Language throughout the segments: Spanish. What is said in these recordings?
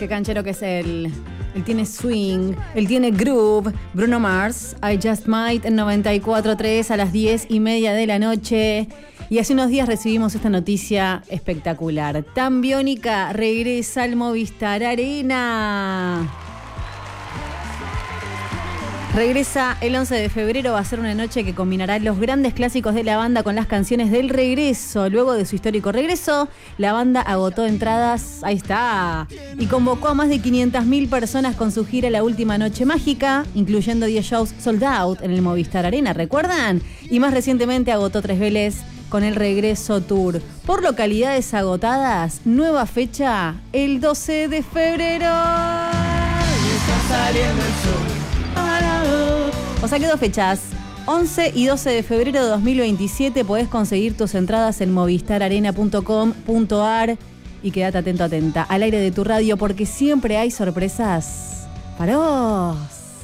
qué canchero que es él. Él tiene swing, él tiene groove. Bruno Mars, I Just Might en 94.3 a las 10:30 de la noche. Y hace unos días recibimos esta noticia espectacular. Tan Biónica regresa al Movistar Arena. Regresa el 11 de febrero, va a ser una noche que combinará los grandes clásicos de la banda con las canciones del regreso. Luego de su histórico regreso, la banda agotó entradas, ahí está, y convocó a más de 500.000 personas con su gira La Última Noche Mágica, incluyendo 10 shows sold out en el Movistar Arena, ¿recuerdan? Y más recientemente agotó 3 veces con el Regreso Tour. Por localidades agotadas, nueva fecha, el 12 de febrero. Está saliendo el sol. O sea que 2 fechas, 11 y 12 de febrero de 2027, podés conseguir tus entradas en movistararena.com.ar y quédate atento, atenta, al aire de tu radio porque siempre hay sorpresas para vos.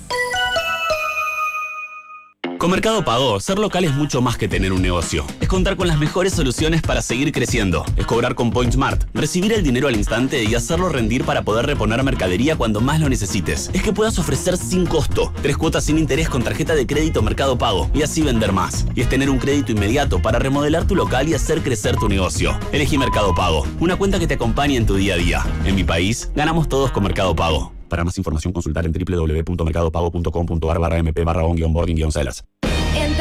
Con Mercado Pago, ser local es mucho más que tener un negocio. Es contar con las mejores soluciones para seguir creciendo. Es cobrar con PointSmart, recibir el dinero al instante y hacerlo rendir para poder reponer mercadería cuando más lo necesites. Es que puedas ofrecer sin costo 3 cuotas sin interés con tarjeta de crédito Mercado Pago y así vender más. Y es tener un crédito inmediato para remodelar tu local y hacer crecer tu negocio. Elegí Mercado Pago, una cuenta que te acompañe en tu día a día. En mi país, ganamos todos con Mercado Pago. Para más información, consultar en www.mercadopago.com.ar/mp/on-boarding-sellers.